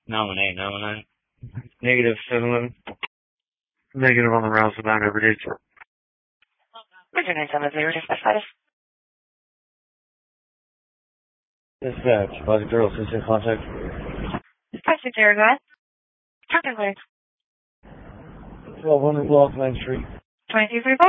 918-919. Negative 711. Negative on the routes of 9 over dates. What's your 970 status? Dispatch, body girl, assistant contact. 560, go ahead. Contact clearance. 1200 Block 9th Street. 2335.